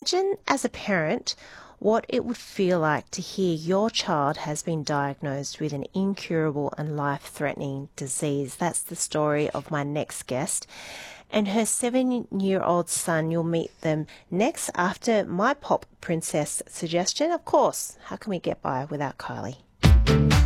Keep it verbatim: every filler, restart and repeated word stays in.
Imagine as a parent what it would feel like to hear your child has been diagnosed with an incurable and life-threatening disease. That's the story of my next guest. And her seven-year-old son, you'll meet them next after my pop princess suggestion. Of course, how can we get by without Kylie?